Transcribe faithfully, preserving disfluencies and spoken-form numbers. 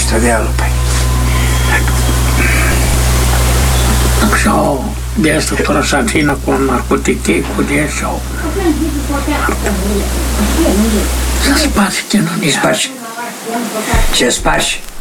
stădealul, păi. Și-au de asta tot așa țină cu narcotic, cu de și-au să spargi chinunia. Spargi. Ce spargi?